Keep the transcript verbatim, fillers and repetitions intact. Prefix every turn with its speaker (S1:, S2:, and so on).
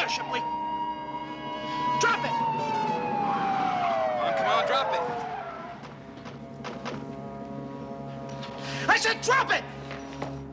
S1: here, Shipley. Drop it!
S2: Come on, come on, drop it.
S1: I said drop it!